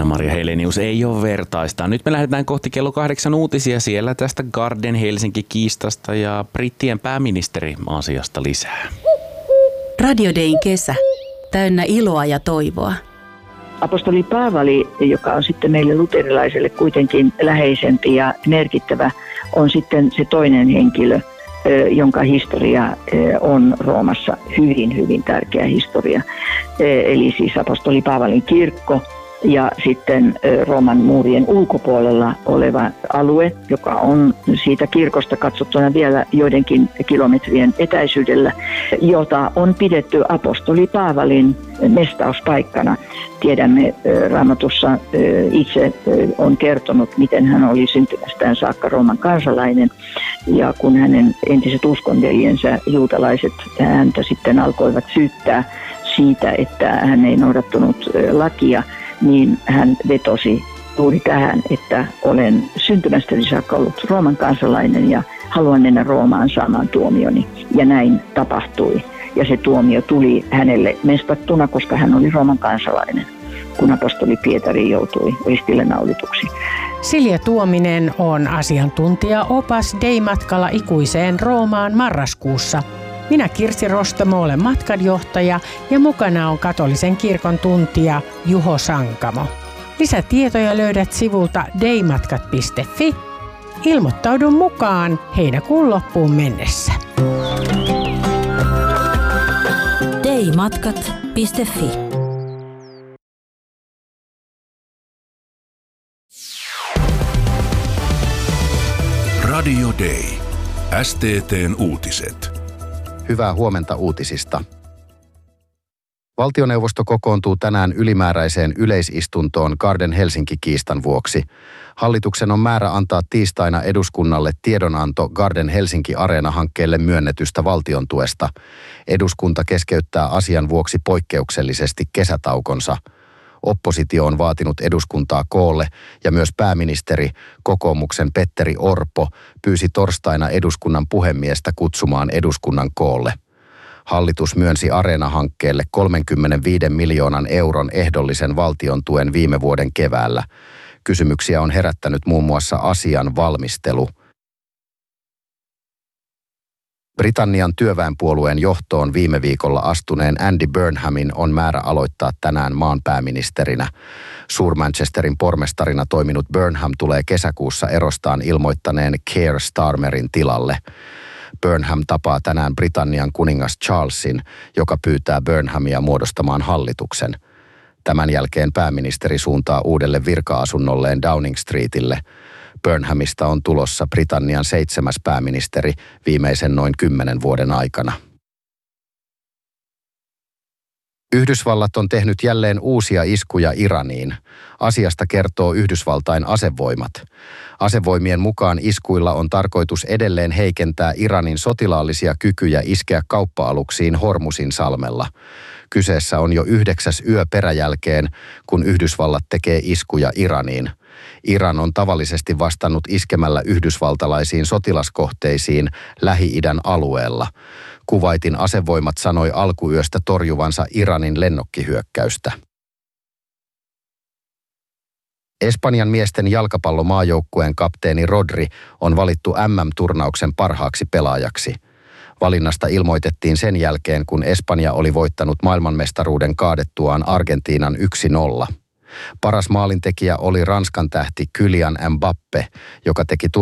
Anna-Maria Helenius, ei ole vertaista. Nyt me lähdetään kohti kello 8 uutisia, siellä tästä Garden Helsinki-kiistasta ja brittien pääministeri-asiasta lisää. Radio Dayn kesä, täynnä iloa ja toivoa. Apostoli Paavali, joka on sitten meille luterilaiselle kuitenkin läheisempi ja merkittävä, on sitten se toinen henkilö, jonka historia on Roomassa hyvin, hyvin tärkeä historia. Eli siis apostoli Paavalin kirkko ja sitten Rooman muurien ulkopuolella oleva alue, joka on siitä kirkosta katsottuna vielä joidenkin kilometrien etäisyydellä, jota on pidetty apostoli Paavalin mestauspaikkana. Tiedämme Raamatussa itse on kertonut, miten hän oli syntymästään saakka Rooman kansalainen. Ja kun hänen entiset uskonveljensä juutalaiset häntä sitten alkoivat syyttää siitä, että hän ei noudattanut lakia, niin hän vetosi juuri tähän, että olen syntymästäni saakka ollut Rooman kansalainen ja haluan mennä Roomaan saamaan tuomioni. Ja näin tapahtui. Ja se tuomio tuli hänelle mestattuna, koska hän oli Rooman kansalainen, kun apostoli Pietari joutui ristille naulituksi. Silja Tuominen on asiantuntija-opas Day-matkalla ikuiseen Roomaan marraskuussa. Minä Kirsi Rostamo olen matkanjohtaja ja mukana on katolisen kirkon tuntija Juho Sankamo. Lisätietoja löydät sivulta daymatkat.fi. Ilmoittaudu mukaan heinäkuun loppuun mennessä. daymatkat.fi. Radio Day. STT:n uutiset. Hyvää huomenta uutisista. Valtioneuvosto kokoontuu tänään ylimääräiseen yleisistuntoon Garden Helsinki-kiistan vuoksi. Hallituksen on määrä antaa tiistaina eduskunnalle tiedonanto Garden Helsinki-areena-hankkeelle myönnetystä valtiontuesta. Eduskunta keskeyttää asian vuoksi poikkeuksellisesti kesätaukonsa. Oppositio on vaatinut eduskuntaa koolle ja myös pääministeri, kokoomuksen Petteri Orpo, pyysi torstaina eduskunnan puhemiestä kutsumaan eduskunnan koolle. Hallitus myönsi Areena-hankkeelle 35 miljoonan euron ehdollisen valtion tuen viime vuoden keväällä. Kysymyksiä on herättänyt muun muassa asian valmistelu. Britannian työväenpuolueen johtoon viime viikolla astuneen Andy Burnhamin on määrä aloittaa tänään maan pääministerinä. Suur-Manchesterin pormestarina toiminut Burnham tulee kesäkuussa erostaan ilmoittaneen Keir Starmerin tilalle. Burnham tapaa tänään Britannian kuningas Charlesin, joka pyytää Burnhamia muodostamaan hallituksen. Tämän jälkeen pääministeri suuntaa uudelle virka-asunnolleen Downing Streetille. Burnhamista on tulossa Britannian 7. pääministeri viimeisen noin 10 vuoden aikana. Yhdysvallat on tehnyt jälleen uusia iskuja Iraniin. Asiasta kertoo Yhdysvaltain asevoimat. Asevoimien mukaan iskuilla on tarkoitus edelleen heikentää Iranin sotilaallisia kykyjä iskeä kauppa-aluksiin Hormuzin salmella. Kyseessä on jo 9. yö peräjälkeen, kun Yhdysvallat tekee iskuja Iraniin. Iran on tavallisesti vastannut iskemällä yhdysvaltalaisiin sotilaskohteisiin Lähi-idän alueella. Kuwaitin asevoimat sanoi alkuyöstä torjuvansa Iranin lennokkihyökkäystä. Espanjan miesten jalkapallomaajoukkueen kapteeni Rodri on valittu MM-turnauksen parhaaksi pelaajaksi. Valinnasta ilmoitettiin sen jälkeen, kun Espanja oli voittanut maailmanmestaruuden kaadettuaan Argentiinan 1-0. Paras maalintekijä oli Ranskan tähti Kylian Mbappé, joka teki